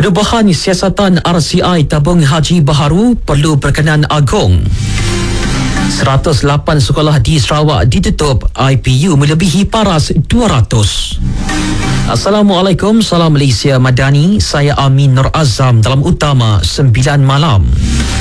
Perubahan siasatan RCI tabung haji baharu perlu perkenan agung. 108 sekolah di Sarawak ditutup, IPU melebihi paras 200. Assalamualaikum, salam Malaysia Madani. Saya Amin Nur Azam dalam Utama 9 malam.